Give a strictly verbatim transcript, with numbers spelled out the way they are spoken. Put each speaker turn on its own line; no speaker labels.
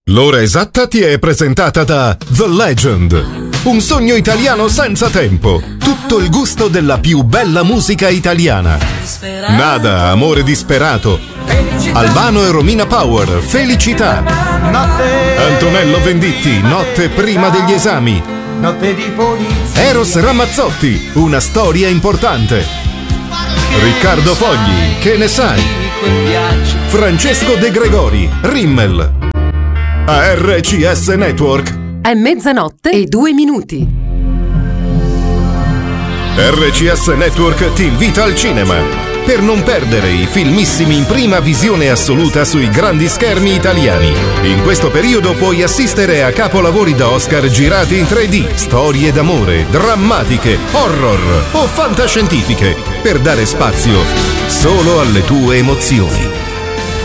L'ora esatta ti è presentata da The Legend, un sogno italiano senza tempo, tutto il gusto della più bella musica italiana. Nada, amore disperato, Albano e Romina Power, Felicità, Antonello Venditti, Notte prima degli esami, Eros Ramazzotti, Una storia importante, Riccardo Fogli, Che ne sai, Francesco De Gregori, Rimmel. A R C S Network
è mezzanotte e due minuti.
R C S Network ti invita al cinema per non perdere i filmissimi in prima visione assoluta sui grandi schermi italiani. In questo periodo puoi assistere a capolavori da Oscar girati in tre D, storie d'amore, drammatiche, horror o fantascientifiche, per dare spazio solo alle tue emozioni.